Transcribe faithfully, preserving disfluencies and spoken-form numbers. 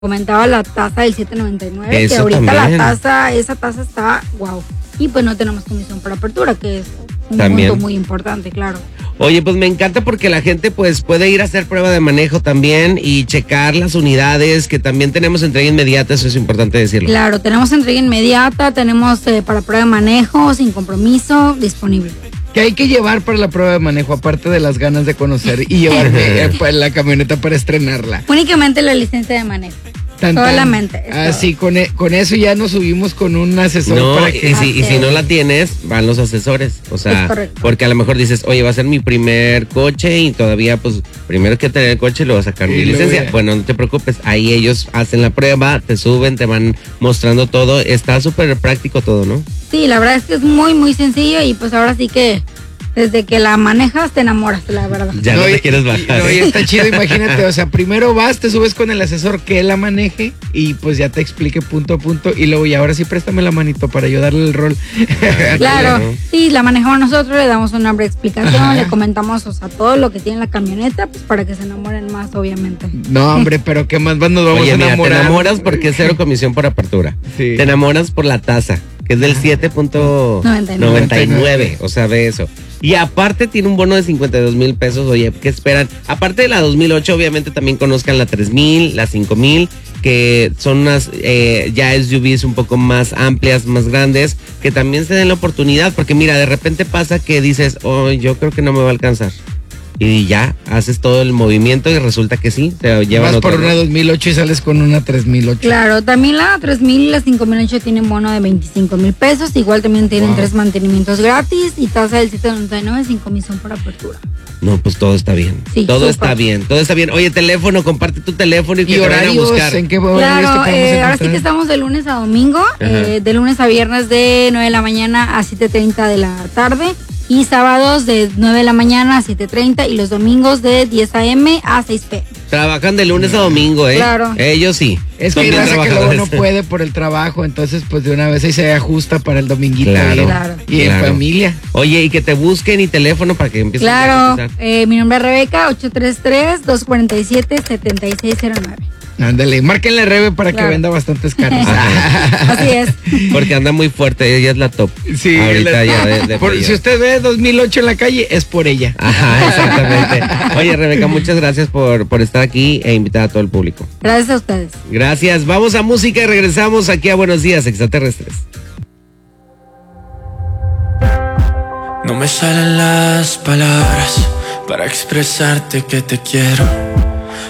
comentaba la tasa del siete noventa y nueve, Eso que ahorita también. la tasa, esa tasa está wow. Y pues no tenemos comisión por apertura, que es un También. punto muy importante, claro. Oye, pues me encanta porque la gente pues puede ir a hacer prueba de manejo también y checar las unidades, que también tenemos entrega inmediata, eso es importante decirlo. Claro, tenemos entrega inmediata, tenemos eh, para prueba de manejo, sin compromiso, disponible. ¿Qué hay que llevar para la prueba de manejo, aparte de las ganas de conocer y llevarme eh, pa- la camioneta para estrenarla? Únicamente la licencia de manejo. Tan, tan. Solamente. es Ah, todo. sí, con, e- con eso ya nos subimos con un asesor No, para y que... si, y si no la tienes, van los asesores. O sea, Es correcto. porque a lo mejor dices, oye, va a ser mi primer coche y todavía, pues, primero que tener el coche, lo voy a sacar Y mi luego licencia. ya. Bueno, no te preocupes, ahí ellos hacen la prueba, te suben, te van mostrando todo. Está súper práctico todo, ¿no? Sí, la verdad es que es muy, muy sencillo y pues ahora sí que desde que la manejas te enamoras, la verdad. Ya no, y- te quieres y- bajar. No, y ¿eh? está chido, imagínate, o sea, primero vas, te subes con el asesor que la maneje y pues ya te explique punto a punto y luego y ahora sí préstame la manito para yo darle el rol. Claro, Claro. sí, la manejamos nosotros, le damos una breve explicación, Ajá. le comentamos, o sea, todo lo que tiene la camioneta, pues para que se enamoren más, obviamente. No, hombre, pero ¿qué más nos vamos Oye, a mira, te enamorar? enamoras porque es cero comisión por apertura. Sí. Te enamoras por la tasa, que es del siete punto noventa y nueve. O sea, ve eso. Y aparte tiene un bono de cincuenta y dos mil pesos. Oye, ¿qué esperan? Aparte de la dos mil ocho, obviamente también conozcan la tres mil, la cinco mil, que son unas eh, ya S U Vs un poco más amplias, más grandes, que también se den la oportunidad. Porque mira, de repente pasa que dices, oh, yo creo que no me va a alcanzar. Y ya, haces todo el movimiento y resulta que sí, te llevan Vas por otro. una dos mil ocho y sales con una tres mil ocho. Claro, también la tres mil y la cinco mil ocho tienen bono de veinticinco mil pesos, igual también tienen Wow. tres mantenimientos gratis y tasa del siete noventa y nueve sin comisión por apertura. No, pues todo está bien. Sí, todo súper. está bien, todo está bien. Oye, teléfono, comparte tu teléfono y que ¿Y te vayan a horarios? buscar. ¿En qué horarios Claro, te podemos eh, ahora sí encontrar? que estamos de lunes a domingo, eh, de lunes a viernes de nueve de la mañana a siete treinta de la tarde y sábados de nueve de la mañana a siete treinta y los domingos de diez a eme a seis pe eme. Trabajan de lunes a domingo, ¿eh? Claro. Ellos sí. Es Son que hay bien raza que luego no trabajadores. puede por el trabajo, entonces pues de una vez ahí se ajusta para el dominguito. Claro. y- Claro. Y en Claro. familia. Oye, y que te busquen y teléfono para que empieces a Claro, cotizar. eh, mi nombre es Rebeca, ocho tres tres, dos cuatro siete, siete seis cero nueve. Ándale, márquenle Rebe para que Claro. venda bastantes carros. Así es. Porque anda muy fuerte, ella es la top. Sí, Ahorita la- ya de, de por- pedido. si usted ve dos mil ocho en la calle, es por ella. Ajá, exactamente. Oye, Rebeca, muchas gracias por, por estar aquí e invitar a todo el público. Gracias a ustedes. Gracias. Vamos a música y regresamos aquí a Buenos Días, Extraterrestres. No me salen las palabras para expresarte que te quiero.